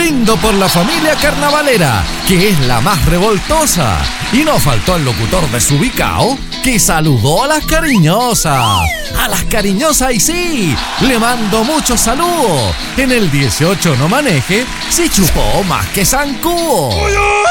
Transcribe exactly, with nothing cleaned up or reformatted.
Brindo por la familia carnavalera, que es la más revoltosa. Y no faltó el locutor desubicado, que saludó a las cariñosas. A las cariñosas y sí, le mando muchos saludos. En el dieciocho no maneje, si chupó más que zancudo.